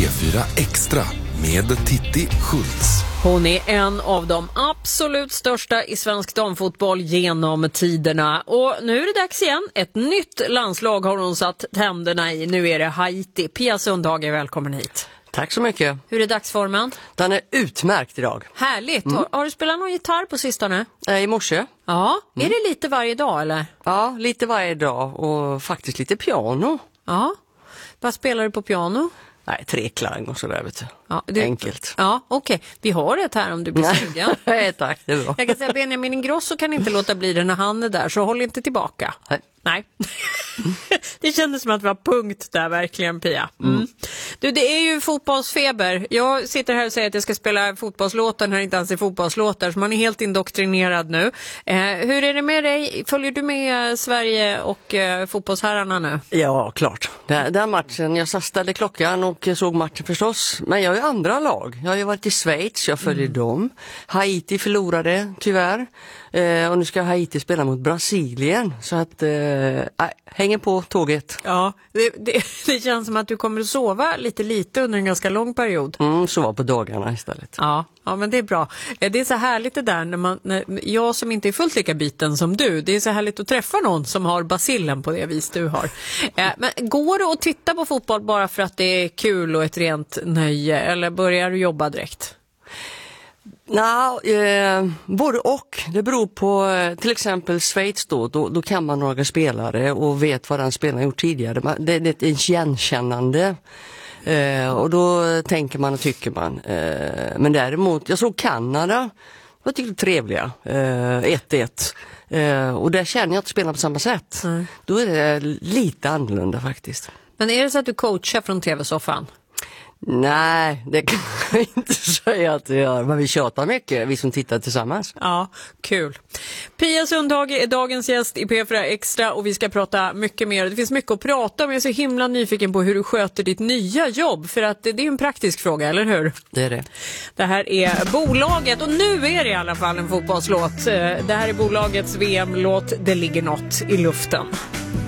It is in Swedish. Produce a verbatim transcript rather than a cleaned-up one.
fyra Extra med Titti Schultz. Hon är en av de absolut största i svensk damfotboll genom tiderna. Och nu är det dags igen. Ett nytt landslag har hon satt tänderna i. Nu är det Haiti. Pia Sundhage, välkommen hit. Tack så mycket. Hur är dagsformen? Den är utmärkt idag. Härligt. Mm. Har, har du spelat någon gitarr på sistone? Eh, I morse. Ja. Mm. Är det lite varje dag eller? Ja, lite varje dag och faktiskt lite piano. Ja. Vad spelar du på piano? Nej, tre klang och sådär, vet du. Ja, det... Enkelt. Ja, okej. Okay. Vi har ett här om du blir sugen. Nej, tack. Det är bra. Jag kan säga att Benjamin Ingrosso kan inte låta bli det när han är där, så håll inte tillbaka. Nej. Nej. Det kändes som att det var punkt där verkligen, Pia. Mm. Mm. Du, det är ju fotbollsfeber. Jag sitter här och säger att jag ska spela fotbollslåtar när det inte ens är fotbollslåtar, så man är helt indoktrinerad nu. Eh, hur är det med dig? Följer du med Sverige och eh, fotbollsherrarna nu? Ja, klart. Den, den matchen, jag ställde klockan och såg matchen förstås. Men jag är andra lag. Jag har ju varit i Schweiz, jag följer mm. dem. Haiti förlorade, tyvärr. Eh, och nu ska Haiti spela mot Brasilien. Så att, eh, äh, hänger på tåget. Ja, det, det, det känns som att du kommer att sova lite lite under en ganska lång period. Mm, sova på dagarna istället. Ja, ja, men det är bra. Det är så härligt det där när man, när jag som inte är fullt lika biten som du, det är så härligt att träffa någon som har basillen på det vis du har. Eh, men går det att titta på fotboll bara för att det är kul och ett rent nöje, eller börjar du jobba direkt? Nej, eh, både och. Det beror på eh, till exempel Schweiz då, då, då kan man några spelare och vet vad den spelaren gjort tidigare. Man, det, det är ett igenkännande eh, och då tänker man och tycker man. Eh, men däremot, jag såg Kanada, jag tyckte det trevliga, eh, ett ett. Eh, och där känner jag att spelar på samma sätt. Mm. Då är det lite annorlunda faktiskt. Men är det så att du coachar från tv-soffan? Nej, det kan jag inte säga att det gör. Men vi tjatar mycket, vi som tittar tillsammans. Ja, kul. Pia Sundhage är dagens gäst i P fyra Extra och vi ska prata mycket mer. Det finns mycket att prata om. Jag är så himla nyfiken på hur du sköter ditt nya jobb. För att det är en praktisk fråga, eller hur? Det är det. Det här är bolaget och nu är det i alla fall en fotbollslåt. Det här är bolagets V M-låt Det ligger något i luften.